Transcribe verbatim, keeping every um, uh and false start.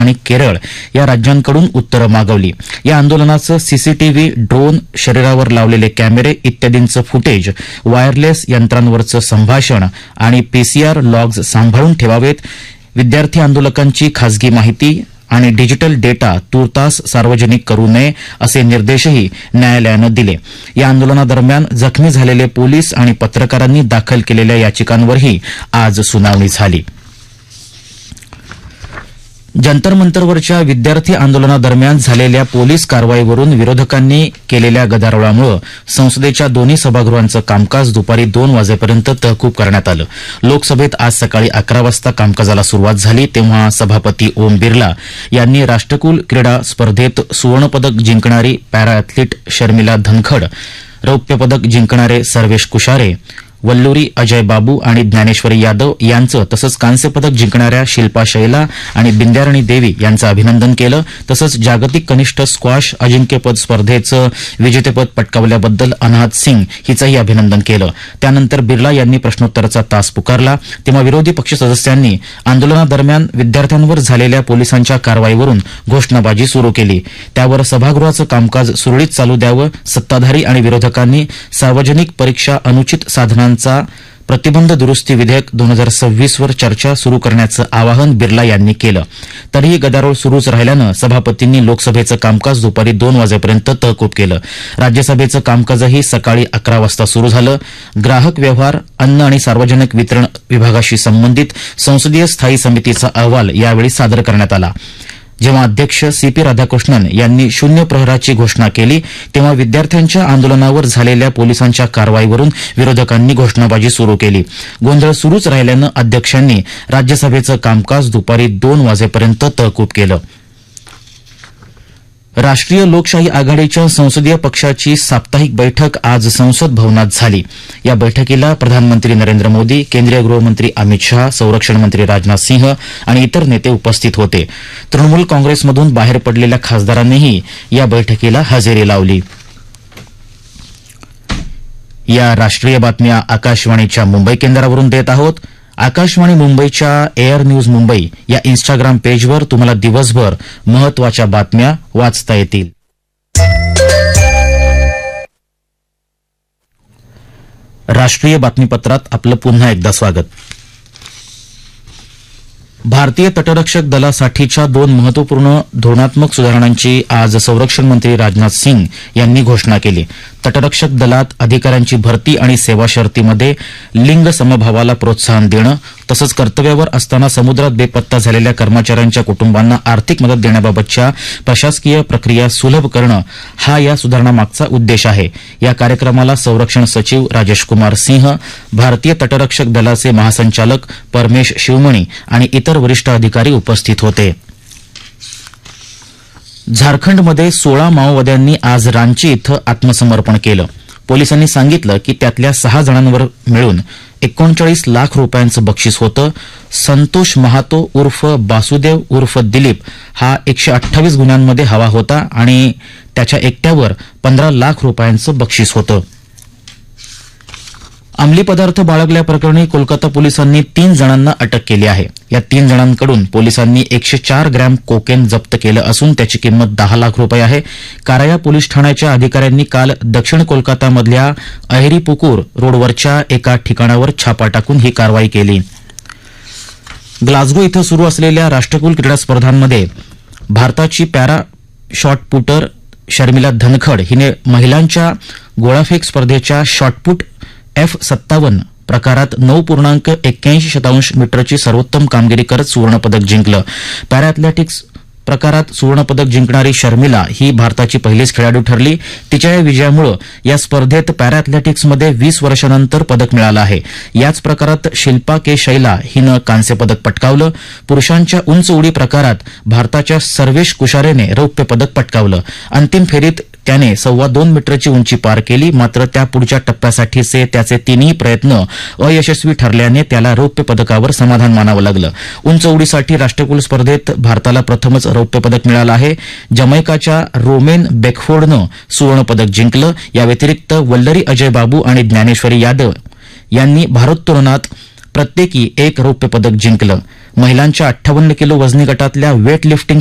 आणि केरळ या राज्यांकडून उत्तरं मागवली. या आंदोलनाचं सीसीटीव्ही, ड्रोन, शरीरावर लावलेले कॅमेरे इत्यादींचं फुटेज, वायरलेस यंत्रांवरचं संभाषण आणि पीसीआर लॉग्स सांभाळून ठेवावेत. विद्यार्थी आंदोलकांची खासगी माहिती आणि डिजिटल डेटा तूर्तास सार्वजनिक करू नये असे निर्देशही न्यायालयानं दिले. या आंदोलनादरम्यान जखमी झालेले पोलीस आणि पत्रकारांनी दाखल केलेल्या याचिकांवरही आज सुनावणी झाली. जंतर मंतरवरच्या विद्यार्थी आंदोलनादरम्यान झालेल्या पोलीस कारवाईवरून विरोधकांनी केलेल्या गदारोळामुळे संसदेच्या दोन्ही सभागृहांचं कामकाज दुपारी दोन वाजेपर्यंत तहकूब करण्यात आलं. लोकसभेत आज सकाळी अकरा वाजता कामकाजाला सुरुवात झाली तेव्हा सभापती ओम बिर्ला यांनी राष्ट्रकुल क्रीडा स्पर्धेत सुवर्णपदक जिंकणारी पॅरा अॅथलीट शर्मिला धनखड, रौप्य पदक जिंकणारे सर्वेश कुशारे, वल्लुरी अजय बाबू आणि ज्ञानेश्वरी यादव यांचं तसंच कांस्य पदक जिंकणाऱ्या शिल्पा शैला आणि बिंद्याराणी देवी यांचं अभिनंदन केलं. तसंच जागतिक कनिष्ठ स्क्वॉश अजिंक्यपद स्पर्धेचं विजेतेपद पटकावल्याबद्दल अनाहत सिंग हिचंही अभिनंदन केलं. त्यानंतर बिर्ला यांनी प्रश्नोत्तराचा तास पुकारला तेव्हा विरोधी पक्ष सदस्यांनी आंदोलनादरम्यान विद्यार्थ्यांवर झालेल्या पोलिसांच्या कारवाईवरून घोषणाबाजी सुरू केली. त्यावर सभागृहाचं कामकाज सुरळीत चालू द्यावं, सत्ताधारी आणि विरोधकांनी सार्वजनिक परीक्षा अनुचित साधनांचा प्रतिबंध दुरुस्ती विधेयक दोन हजार सव्वीस वर चर्चा सुरू करण्याचं आवाहन बिर्ला यांनी केलं. तरीही गदारोळ सुरूच राहिल्यानं सभापतींनी लोकसभेचं कामकाज दुपारी दोन वाजेपर्यंत तहकूब केलं. राज्यसभेचं कामकाजही सकाळी अकरा वाजता सुरू झालं. ग्राहक व्यवहार, अन्न आणि सार्वजनिक वितरण विभागाशी संबंधित संसदीय स्थायी समितीचा अहवाल यावेळी सादर करण्यात आला. जेव्हा अध्यक्ष सी पी राधाकृष्णन यांनी शून्य प्रहराची घोषणा केली तेव्हा विद्यार्थ्यांच्या आंदोलनावर झालेल्या पोलिसांच्या कारवाईवरून विरोधकांनी घोषणाबाजी सुरू केली. गोंधळ सुरूच राहिल्यानं अध्यक्षांनी राज्यसभेचं कामकाज दुपारी दोन वाजेपर्यंत तहकूब केलं. राष्ट्रीय लोकशाही आघाडीच्या संसदीय पक्षाची साप्ताहिक बैठक आज संसद भवनात झाली. या बैठकीला प्रधानमंत्री नरेंद्र मोदी, केंद्रीय गृहमंत्री अमित शाह, संरक्षण मंत्री राजनाथ सिंह आणि इतर नेते उपस्थित होते. तृणमूल काँग्रेसमधून बाहेर पडलेल्या खासदारांनीही या बैठकीला हजेरी लावली. या राष्ट्रीय बातम्या आकाशवाणीच्या मुंबई केंद्रावरून देत आहोत. आकाशवाणी मुंबईच्या एअर न्यूज मुंबई या इन्स्टाग्राम पेजवर तुम्हाला दिवसभर महत्वाच्या बातम्या वाचता येतील. राष्ट्रीय बातमीपत्रात आपलं पुन्हा एकदा स्वागत. भारतीय तटरक्षक दलासाठीच्या दोन महत्वपूर्ण धोरणात्मक सुधारणांची आज संरक्षण मंत्री राजनाथ सिंग यांनी घोषणा केली. तटरक्षक दलात अधिकाऱ्यांची भरती आणि सेवा शर्तीमध्ये लिंग समभावाला प्रोत्साहन देणं तसंच कर्तव्यावर असताना समुद्रात बेपत्ता झालेल्या कर्मचाऱ्यांच्या कुटुंबांना आर्थिक मदत देण्याबाबतच्या प्रशासकीय प्रक्रिया सुलभ करणं हा या सुधारणामागचा उद्देश आहे. या कार्यक्रमाला संरक्षण सचिव राजेश कुमार सिंह, भारतीय तटरक्षक दलाचे महासंचालक परमेश शिवमणी आणि इतर वरिष्ठ अधिकारी उपस्थित होते. झारखंडमध्ये सोळा माओवाद्यांनी आज रांची इथं आत्मसमर्पण केलं. पोलिसांनी सांगितलं की त्यातल्या सहा जणांवर मिळून एकोणचाळीस लाख रुपयांचं बक्षीस होतं. संतोष महातो उर्फ बासुदेव उर्फ दिलीप हा एकशे अठ्ठावीस गुन्ह्यांमध्ये हवा होता आणि त्याच्या एकट्यावर पंधरा लाख रुपयांचं बक्षीस होतं. अंमली पदार्थ बाळगल्याप्रकरणी कोलकाता पोलिसांनी तीन जणांना अटक केली आहे. या तीन जणांकडून पोलिसांनी एकशे चार ग्रॅम कोकेन जप्त केलं असून त्याची किंमत दहा लाख रुपये आहे. काराया पोलीस ठाण्याच्या अधिकाऱ्यांनी काल दक्षिण कोलकातामधल्या अहेरीपुकूर रोडवरच्या एका ठिकाणावर छापा टाकून ही कारवाई केली. ग्लासगो इथं सुरू असलेल्या राष्ट्रकुल क्रीडा स्पर्धांमध्ये भारताची पॅरा शॉटपुटर शर्मिला धनखड हिने महिलांच्या गोळाफेक स्पर्धेच्या शॉटपुट एफ सत्तावन्न प्रकारात नऊ पूर्णांक एक्क्याऐंशी शतांश मीटरची सर्वोत्तम कामगिरी करत सुवर्णपदक जिंकलं. पॅरा अॅथलेटिक्स प्रकारात सुवर्णपदक जिंकणारी शर्मिला ही भारताची पहिलीच खेळाडू ठरली. तिच्या या विजयामुळे या स्पर्धेत पॅरा अॅथलेटिक्समध्ये वीस वर्षानंतर पदक मिळालं आहे. याच प्रकारात शिल्पा के शैला हिनं कांस्य पदक पटकावलं. पुरुषांच्या उंच उडी प्रकारात भारताच्या सर्वेश कुशारेने रौप्य पदक पटकावलं. अंतिम फेरीत त्याने सव्वा दोन मीटरची उंची पार केली. मात्र त्या पुढच्या टप्प्यासाठीचे त्याचे तिन्ही प्रयत्न अयशस्वी ठरल्याने त्याला रौप्य पदकावर समाधान मानावं लागलं. उंच उडीसाठी राष्ट्रकुल स्पर्धेत भारताला प्रथमच रौप्य पदक मिळालं आहे. जमैकाच्या रोमेन बेकफोर्डनं सुवर्णपदक जिंकलं. या व्यतिरिक्त वल्लरी अजय बाबू आणि ज्ञानेश्वरी यादव यांनी भारोत्तोलनात प्रत्येकी एक रौप्य पदक जिंकलं. महिलांच्या अठ्ठावन्न किलो वजनी गटातल्या वेट लिफ्टिंग